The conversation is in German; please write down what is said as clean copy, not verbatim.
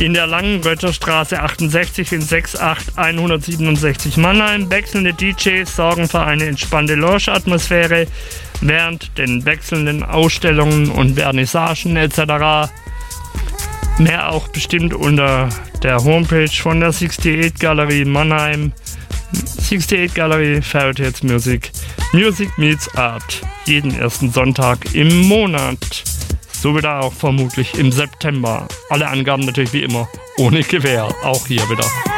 In der Langenrötter Straße 68 in 68167 Mannheim. Wechselnde DJs sorgen für eine entspannte Lounge-Atmosphäre während den wechselnden Ausstellungen und Vernissagen etc. Mehr auch bestimmt unter der Homepage von der 68 Galerie Mannheim. 68 Galerie Fairytales Music. Music meets Art. Jeden ersten Sonntag im Monat. So wieder auch vermutlich im September. Alle Angaben natürlich wie immer ohne Gewähr. Auch hier wieder.